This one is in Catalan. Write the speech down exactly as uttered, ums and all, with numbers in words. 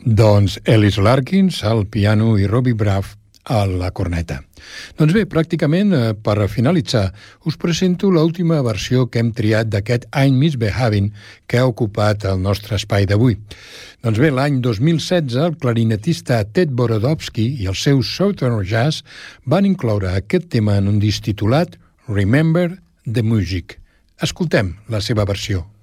Doncs Ellis Larkins al piano i Robbie Braff a la corneta. Doncs bé, pràcticament eh, per finalitzar, us presento l'última versió que hem triat d'aquest I'm Misbehaving que ha ocupat el nostre espai d'avui. Doncs bé, l'any dos mil setze, el clarinetista Ted Borodovsky i el seu Southern Jazz van incloure aquest tema en un disc titulat Remember the Music. Escoltem la seva versió.